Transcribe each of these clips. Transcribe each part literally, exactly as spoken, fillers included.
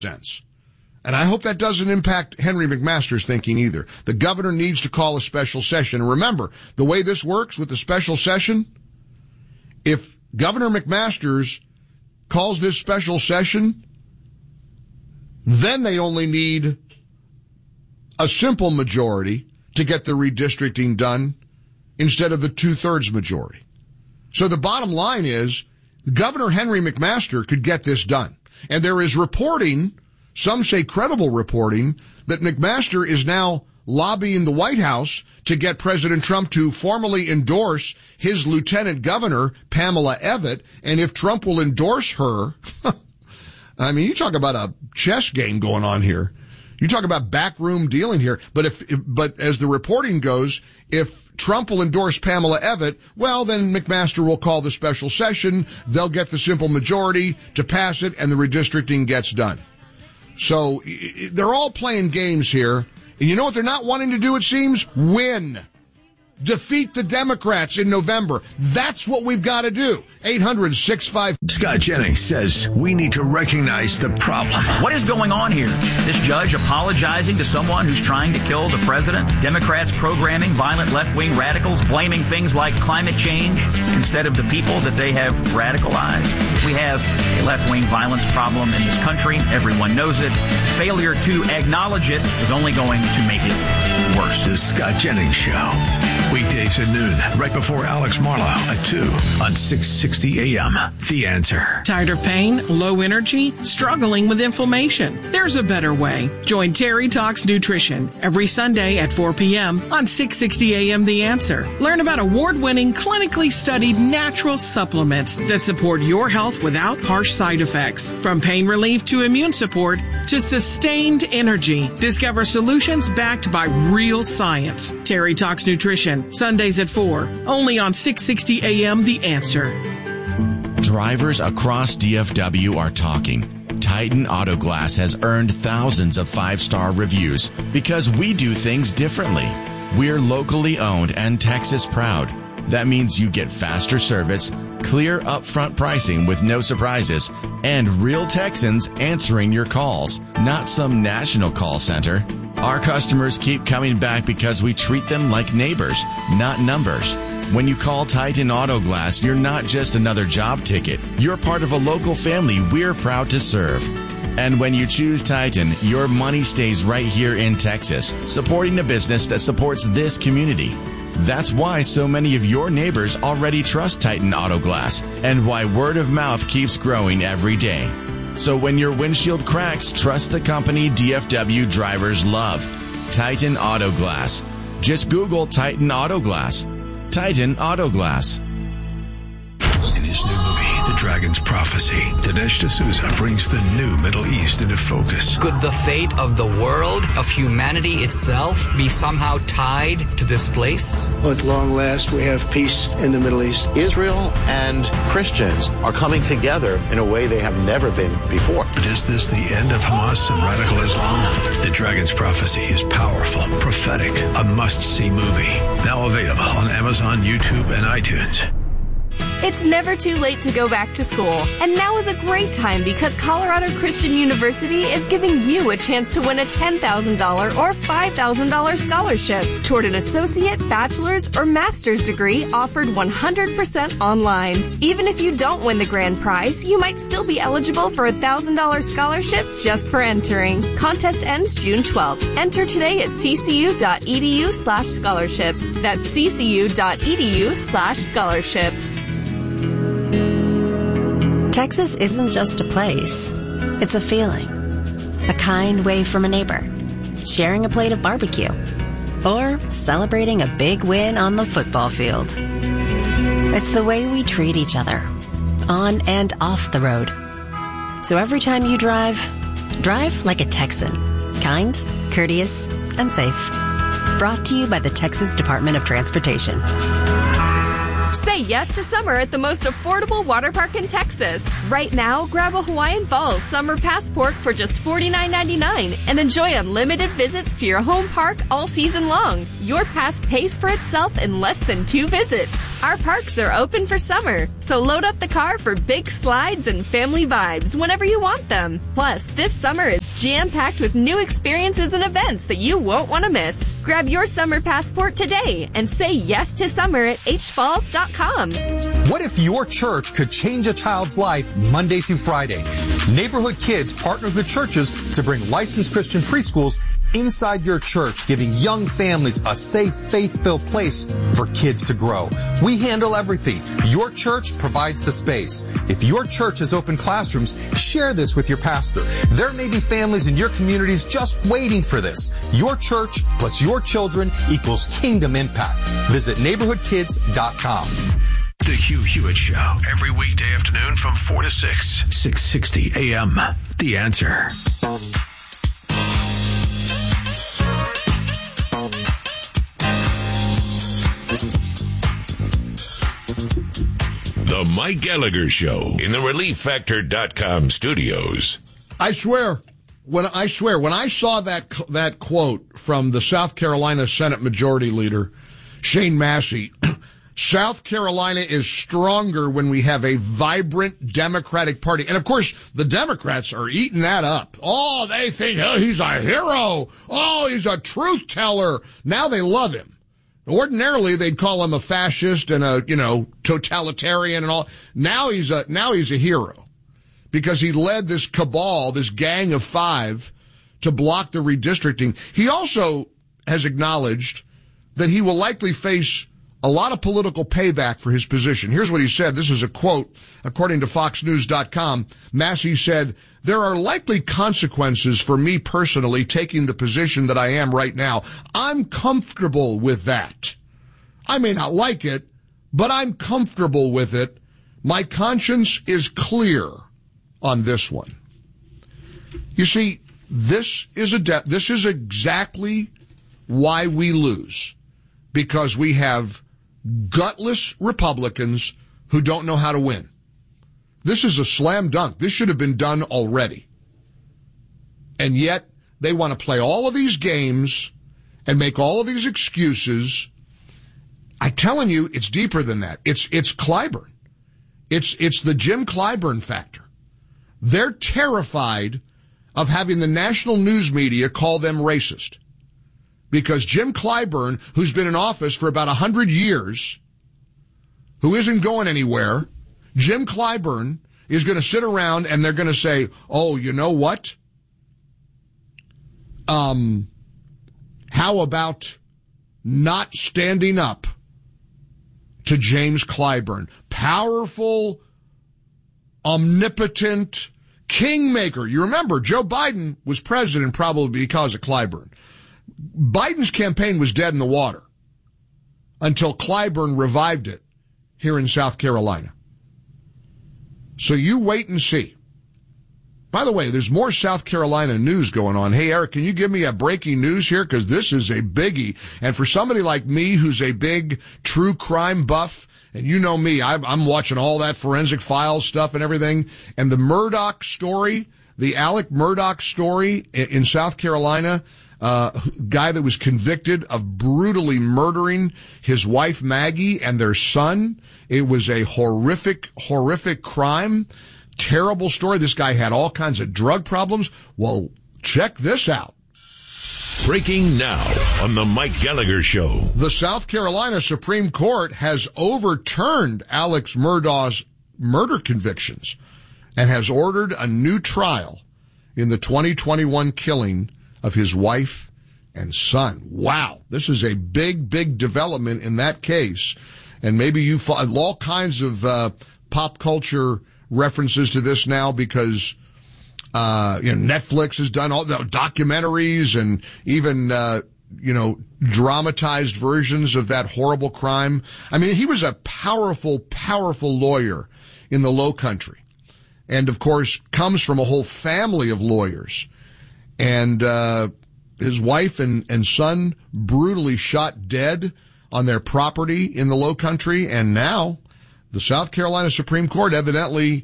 sense. And I hope that doesn't impact Henry McMaster's thinking either. The governor needs to call a special session. And remember, the way this works with the special session, if Governor McMaster's calls this special session, then they only need a simple majority to get the redistricting done instead of the two-thirds majority. So the bottom line is Governor Henry McMaster could get this done. And there is reporting, some say credible reporting, that McMaster is now lobbying the White House to get President Trump to formally endorse his lieutenant governor, Pamela Evette. And if Trump will endorse her, I mean, you talk about a chess game going on here. You talk about backroom dealing here. But if, if, but as the reporting goes, if Trump will endorse Pamela Evette, well, then McMaster will call the special session. They'll get the simple majority to pass it, and the redistricting gets done. So they're all playing games here. And you know what they're not wanting to do, it seems? Win. Defeat the Democrats in November. That's what we've got to do. eight hundred six five Scott Jennings says we need to recognize the problem. What is going on here? This judge apologizing to someone who's trying to kill the president? Democrats programming violent left-wing radicals, blaming things like climate change instead of the people that they have radicalized. We have a left-wing violence problem in this country. Everyone knows it. Failure to acknowledge it is only going to make it worse. The Scott Jennings Show. Weekdays at noon, right before Alex Marlowe at two on six sixty A M. The Answer. Tired of pain, low energy, struggling with inflammation? There's a better way. Join Terry Talks Nutrition every Sunday at four p.m. on six sixty A M. The Answer. Learn about award-winning, clinically studied natural supplements that support your health without harsh side effects. From pain relief to immune support to sustained energy. Discover solutions backed by real science. Terry Talks Nutrition. Sundays at four, only on six sixty A M. The Answer. Drivers across D F W are talking. Titan Auto Glass has earned thousands of five-star reviews because we do things differently. We're locally owned and Texas proud. That means you get faster service, clear upfront pricing with no surprises, and real Texans answering your calls, not some national call center. Our customers keep coming back because we treat them like neighbors, not numbers. When you call Titan Auto Glass, you're not just another job ticket. You're part of a local family we're proud to serve. And when you choose Titan, your money stays right here in Texas, supporting a business that supports this community. That's why so many of your neighbors already trust Titan Auto Glass, and why word of mouth keeps growing every day. So when your windshield cracks, trust the company D F W drivers love. Titan Auto Glass. Just Google Titan Auto Glass. Titan Auto Glass. In his new movie, The Dragon's Prophecy, Dinesh D'Souza brings the new Middle East into focus. Could the fate of the world, of humanity itself, be somehow tied to this place? At long last, we have peace in the Middle East. Israel and Christians are coming together in a way they have never been before. But is this the end of Hamas and radical Islam? The Dragon's Prophecy is powerful, prophetic, a must-see movie. Now available on Amazon, YouTube, and iTunes. It's never too late to go back to school. And now is a great time because Colorado Christian University is giving you a chance to win a ten thousand dollars or five thousand dollars scholarship toward an associate, bachelor's, or master's degree offered one hundred percent online. Even if you don't win the grand prize, you might still be eligible for a one thousand dollars scholarship just for entering. Contest ends June twelfth. Enter today at ccu.edu slash scholarship. That's ccu.edu slash scholarship. Texas isn't just a place. It's a feeling. A kind wave from a neighbor. Sharing a plate of barbecue. Or celebrating a big win on the football field. It's the way we treat each other. On and off the road. So every time you drive, drive like a Texan. Kind, courteous, and safe. Brought to you by the Texas Department of Transportation. Say yes to summer at the most affordable water park in Texas. Right now, grab a Hawaiian Falls summer passport for just forty-nine ninety-nine and enjoy unlimited visits to your home park all season long. Your pass pays for itself in less than two visits. Our parks are open for summer, so load up the car for big slides and family vibes whenever you want them. Plus, this summer is jam-packed with new experiences and events that you won't want to miss. Grab your summer passport today and say yes to summer at h falls dot com. What if your church could change a child's life Monday through Friday? Neighborhood Kids partners with churches to bring licensed Christian preschools inside your church, giving young families a safe, faith-filled place for kids to grow. We handle everything. Your church provides the space. If your church has open classrooms, share this with your pastor. There may be families in your communities just waiting for this. Your church plus your children equals kingdom impact. Visit neighborhood kids dot com. The Hugh Hewitt Show, every weekday afternoon from four to six, six sixty A M. The Answer. The Mike Gallagher Show in the relief factor dot com studios. I swear, when I swear, when I saw that that quote from the South Carolina Senate Majority Leader, Shane Massey, South Carolina is stronger when we have a vibrant Democratic Party. And, of course, the Democrats are eating that up. Oh, they think, oh, he's a hero. Oh, he's a truth teller. Now they love him. Ordinarily, they'd call him a fascist and a, you know, totalitarian and all. Now he's a, now he's a hero because he led this cabal, this gang of five to block the redistricting. He also has acknowledged that he will likely face a lot of political payback for his position. Here's what he said. This is a quote, according to fox news dot com. Massey said, "There are likely consequences for me personally taking the position that I am right now. I'm comfortable with that. I may not like it, but I'm comfortable with it. My conscience is clear on this one." You see, this is a de- this is exactly why we lose, because we have gutless Republicans who don't know how to win. This is a slam dunk. This should have been done already. And yet they want to play all of these games and make all of these excuses. I'm telling you, it's deeper than that. It's it's Clyburn. It's it's the Jim Clyburn factor. They're terrified of having the national news media call them racist. Because Jim Clyburn, who's been in office for about a hundred years, who isn't going anywhere, Jim Clyburn is going to sit around and they're going to say, oh, you know what? Um, how about not standing up to James Clyburn? Powerful, omnipotent kingmaker. You remember, Joe Biden was president probably because of Clyburn. Biden's campaign was dead in the water until Clyburn revived it here in South Carolina. So you wait and see. By the way, there's more South Carolina news going on. Hey, Eric, can you give me a breaking news here? Because this is a biggie. And for somebody like me who's a big true crime buff, and you know me, I'm watching all that forensic files stuff and everything, and the Murdaugh story, the Alec Murdaugh story in South Carolina, Uh, guy that was convicted of brutally murdering his wife Maggie and their son. It was a horrific, horrific crime. Terrible story. This guy had all kinds of drug problems. Well, check this out. Breaking now on the Mike Gallagher Show. The South Carolina Supreme Court has overturned Alex Murdaugh's murder convictions and has ordered a new trial in the twenty twenty-one killing of his wife and son. Wow. This is a big, big development in that case. And maybe you find all kinds of uh, pop culture references to this now because uh, you know, Netflix has done all the documentaries and even, uh, you know, dramatized versions of that horrible crime. I mean, he was a powerful, powerful lawyer in the Low Country. And, of course, comes from a whole family of lawyers. And uh his wife and, and son brutally shot dead on their property in the Low Country, and now the South Carolina Supreme Court evidently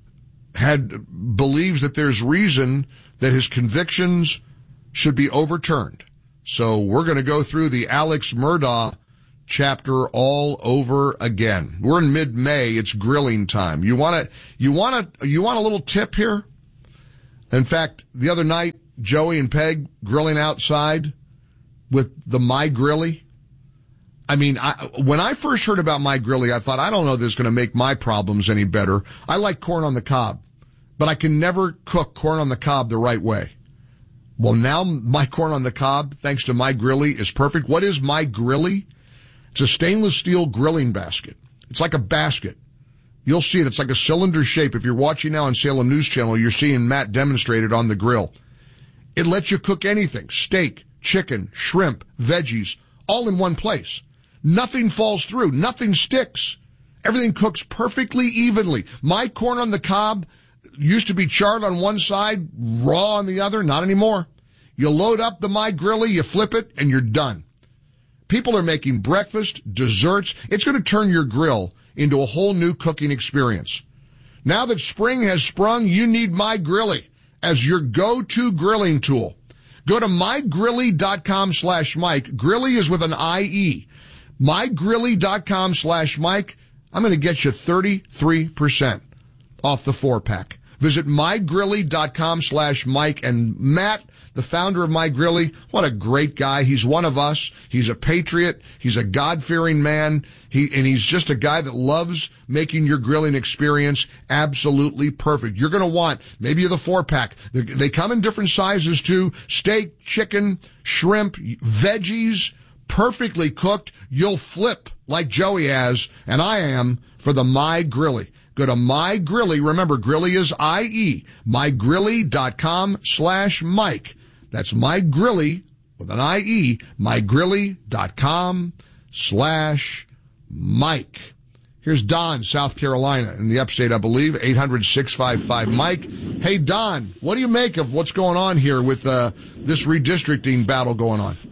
had believes that there's reason that his convictions should be overturned. So we're going to go through the Alex Murdaugh chapter all over again. We're in mid-May. It's grilling time. You want to, you want to, you want a little tip here? In fact, the other night, Joey and Peg grilling outside with the My Grilly. I mean, I, when I first heard about My Grilly, I thought, I don't know if this is going to make my problems any better. I like corn on the cob, but I can never cook corn on the cob the right way. Well, now my corn on the cob, thanks to My Grilly, is perfect. What is My Grilly? It's a stainless steel grilling basket. It's like a basket. You'll see it. It's like a cylinder shape. If you're watching now on Salem News Channel, you're seeing Matt demonstrate it on the grill. It lets you cook anything. Steak, chicken, shrimp, veggies, all in one place. Nothing falls through. Nothing sticks. Everything cooks perfectly evenly. My corn on the cob used to be charred on one side, raw on the other. Not anymore. You load up the My Grilly, you flip it, and you're done. People are making breakfast, desserts. It's going to turn your grill into a whole new cooking experience. Now that spring has sprung, you need My Grilly as your go-to grilling tool. Go to mygrilly.com slash Mike. Grilly is with an I E. mygrilly.com slash Mike. I'm going to get you thirty-three percent off the four-pack. Visit mygrilly.com slash Mike. And Matt, the founder of My Grilly, what a great guy. He's one of us. He's a patriot. He's a God-fearing man. He, and he's just a guy that loves making your grilling experience absolutely perfect. You're going to want maybe the four-pack. They, they come in different sizes too. Steak, chicken, shrimp, veggies, perfectly cooked. You'll flip like Joey has, and I am, for the My Grilly. Go to My Grilly. Remember, Grilly is I E. mygrilly.com slash Mike. That's My Grilly with an I E. mygrilly.com slash Mike. Here's Don, South Carolina, in the upstate, I believe, eight hundred, six five five, Mike. Hey, Don, what do you make of what's going on here with uh, this redistricting battle going on?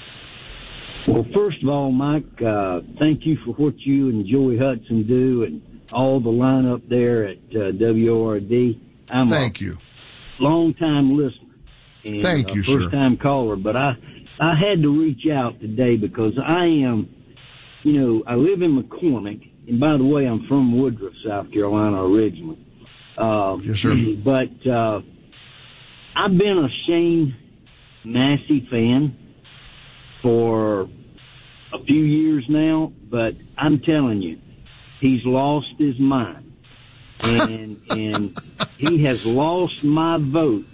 Well, first of all, Mike, uh, thank you for what you and Joey Hudson do and all the lineup there at uh, W O R D. I'm Thank a you. long-time listener and Thank you, a sir. first-time caller, but I, I had to reach out today because I am, you know, I live in McCormick, and by the way, I'm from Woodruff, South Carolina originally. Uh, yes, sir. But uh, I've been a Shane Massey fan for a few years now, but I'm telling you, he's lost his mind, and and he has lost my vote.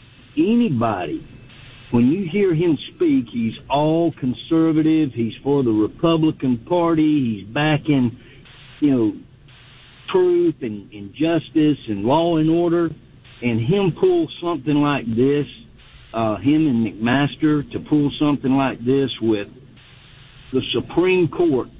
Anybody, when you hear him speak, he's all conservative. He's for the Republican Party. He's backing, you know, truth and, and justice and law and order. And him pull something like this, uh, him and McMaster to pull something like this with the Supreme Court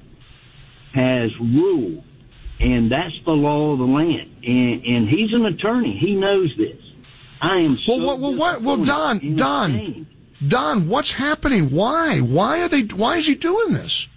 has ruled, and that's the law of the land. And, and he's an attorney. He knows this. I am so well, well, what, well, Don, Don, Don, what's happening? Why? Why are they? Why is he doing this?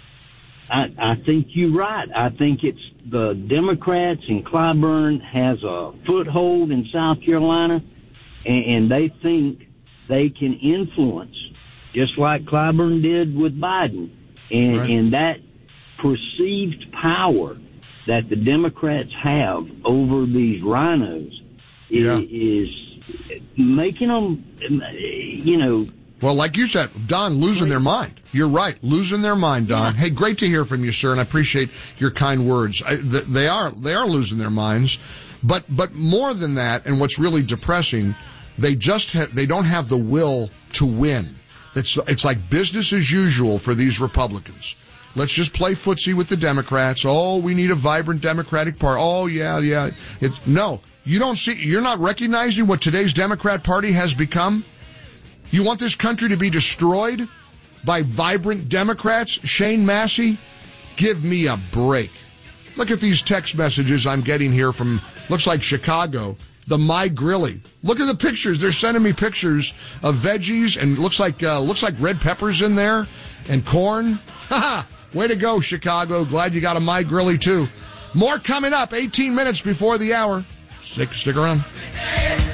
I, I think you're right. I think it's the Democrats, and Clyburn has a foothold in South Carolina, and, and they think they can influence, just like Clyburn did with Biden, and, right. and that perceived power that the Democrats have over these rhinos is, yeah. is making them, you know. Well, like you said, Don, losing their mind. You're right, losing their mind, Don. Yeah. Hey, great to hear from you, sir, and I appreciate your kind words. I, th- they are they are losing their minds, but but more than that, and what's really depressing, they just ha- they don't have the will to win. It's it's like business as usual for these Republicans. Let's just play footsie with the Democrats. Oh, we need a vibrant Democratic Party. Oh, yeah, yeah. It's, no, you don't see, you're not recognizing what today's Democrat Party has become? You want this country to be destroyed by vibrant Democrats? Shane Massey? Give me a break. Look at these text messages I'm getting here from, looks like Chicago. The My Grilly. Look at the pictures. They're sending me pictures of veggies and looks like uh, looks like red peppers in there. and corn. Haha, way to go, Chicago. Glad you got a My Grilly, too. More coming up, eighteen minutes before the hour. Stick, stick around.